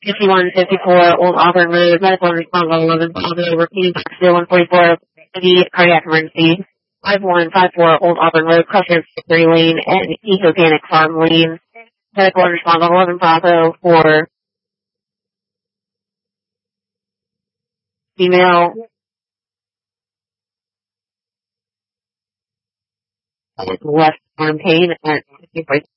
5154 Old Auburn Road, medical and response level 11, Bravo, repeating 144, immediate cardiac emergency. 5154 Old Auburn Road, Crusher Victory Lane, and Ecotanic Farm Lane. Medical and response level 11, Bravo, for female. Left arm pain at